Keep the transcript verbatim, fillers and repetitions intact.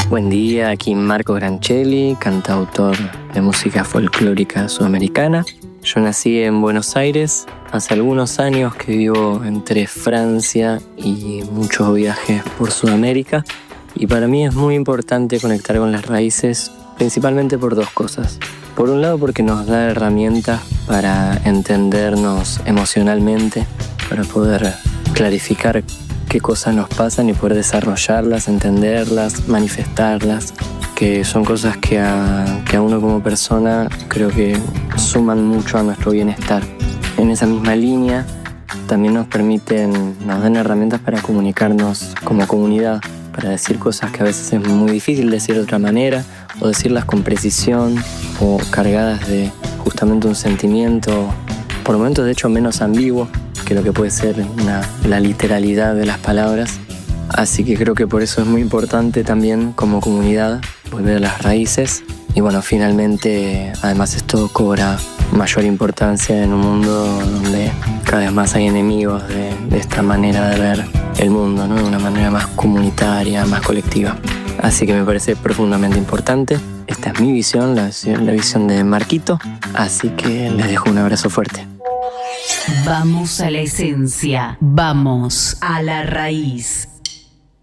Buen día, aquí Marco Granchelli, cantautor de música folclórica sudamericana. Yo nací en Buenos Aires, hace algunos años que vivo entre Francia y muchos viajes por Sudamérica. Y para mí es muy importante conectar con las raíces, principalmente por dos cosas. Por un lado, porque nos da herramientas para entendernos emocionalmente, para poder clarificar qué cosas nos pasan y poder desarrollarlas, entenderlas, manifestarlas, que son cosas que a, que a uno como persona creo que suman mucho a nuestro bienestar. En esa misma línea también nos permiten, nos dan herramientas para comunicarnos como comunidad, para decir cosas que a veces es muy difícil decir de otra manera, o decirlas con precisión, o cargadas de justamente un sentimiento, por momentos de hecho menos ambiguo que lo que puede ser una, la literalidad de las palabras. Así que creo que por eso es muy importante también como comunidad volver a las raíces. Y bueno, finalmente además esto cobra mayor importancia en un mundo donde cada vez más hay enemigos de, de esta manera de ver el mundo, ¿no? De una manera más comunitaria, más colectiva. Así que me parece profundamente importante. Esta es mi visión, la, la visión de Marquito. Así que les dejo un abrazo fuerte. Vamos a la esencia, vamos a la raíz.